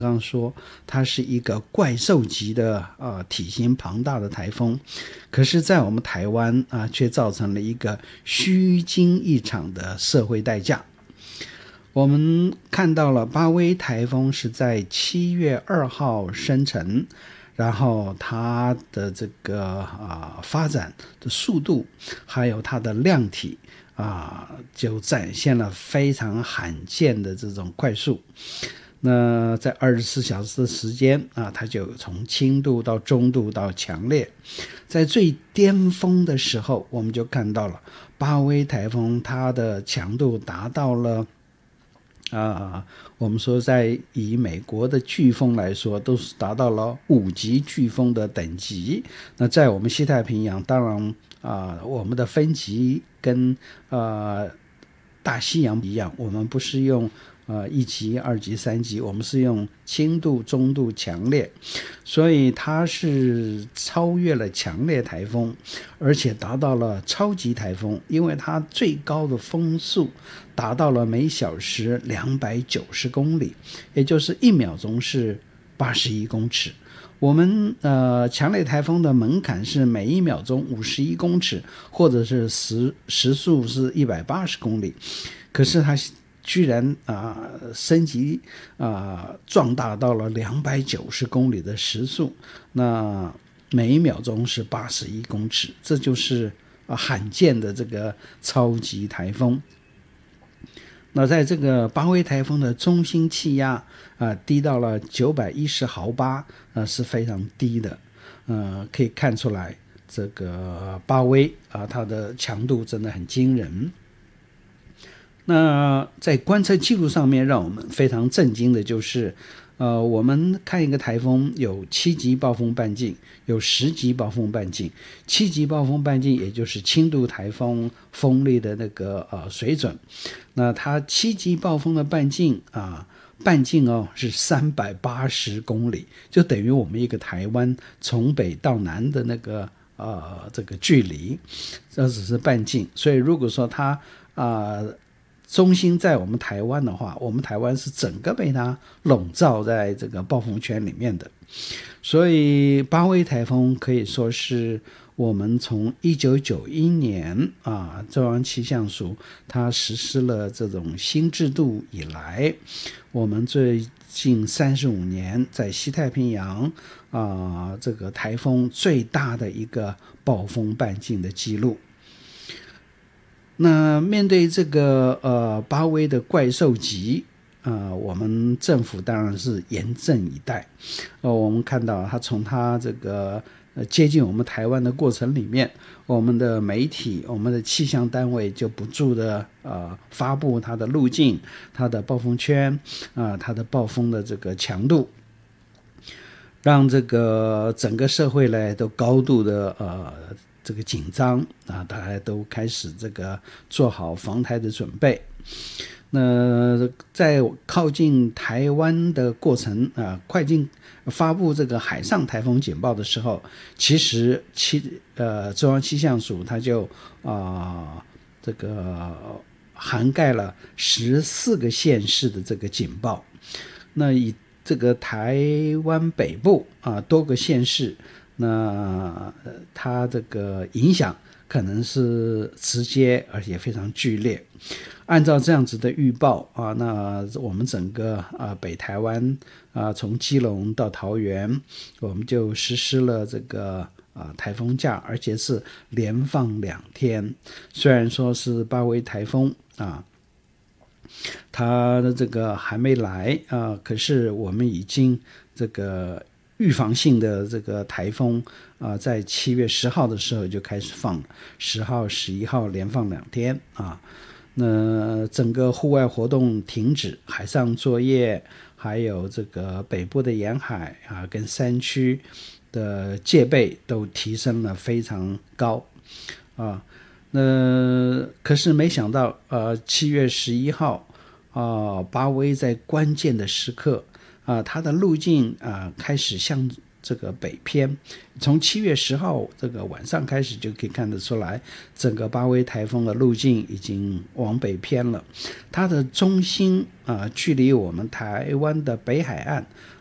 刚刚说它是一个怪兽级的体型庞大的台风，可是在我们台湾却造成了一个虚惊一场的社会代价。我们看到了巴威台风是在7月2号生成，然后它的这个发展的速度还有它的量体就展现了非常罕见的这种快速。那在24小时的时间它就从轻度到中度到强烈。在最巅峰的时候，我们就看到了巴威台风它的强度达到了我们说以美国的飓风来说，都是达到了5级飓风的等级。那在我们西太平洋，当然我们的分级跟大西洋一样，我们不是用1级、2级、3级，我们是用轻度、中度、强烈，所以它是超越了强烈台风，而且达到了超级台风，因为它最高的风速达到了每小时290公里，也就是1秒钟是81公尺。我们强烈台风的门槛是每1秒钟51公尺，或者是时速是180公里，可是它居然升级壮大到了290公里的时速，那每1秒钟是81公尺，这就是罕见的这个超级台风。那在这个巴威台风的中心气压低到了910毫巴，是非常低的。可以看出来这个巴威它的强度真的很惊人。那在观测记录上面让我们非常震惊的就是我们看一个台风有7级暴风半径，有10级暴风半径。7级暴风半径也就是轻度台风风力的那个水准。那它7级暴风的半径是380公里，就等于我们一个台湾从北到南的那个这个距离，这只是半径。所以如果说它中心在我们台湾的话，我们台湾是整个被它笼罩在这个暴风圈里面的。所以巴威台风可以说是我们从1991年中央气象署它实施了这种新制度以来，我们最近35年在西太平洋这个台风最大的一个暴风半径的记录。那面对这个巴威的怪兽级我们政府当然是严阵以待。我们看到从它这个接近我们台湾的过程里面，我们的媒体、我们的气象单位就不住的发布它的路径、它的暴风圈它的暴风的这个强度，让这个整个社会呢都高度的这个紧张大家都开始这个做好防台的准备。那在靠近台湾的过程快进发布这个海上台风警报的时候，其实中央气象署它就这个涵盖了14个县市的这个警报。那以这个台湾北部多个县市，那它这个影响可能是直接而且非常剧烈。按照这样子的预报那我们整个北台湾从基隆到桃园，我们就实施了这个台风假，而且是连放2天。虽然说是巴威台风它的这个还没来可是我们已经这个预防性的这个台风在7月10号的时候就开始放了，10号、11号连放2天那整个户外活动停止，海上作业还有这个北部的沿海跟山区的戒备都提升了非常高那可是没想到7月11号巴威在关键的时刻它的路径开始向这个北偏，从7月10号这个晚上开始就可以看得出来，整个巴威台风的路径已经往北偏了。它的中心距离我们台湾的北海岸